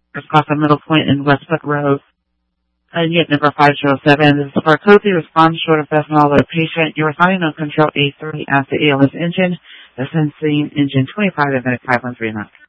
It's across the middle point in Westbrook Road. Unit number 5007. This is for a code 3 response short of ethanol with a patient. You are signing on control A3 as the ALS engine. The sensing engine 25 and 5139.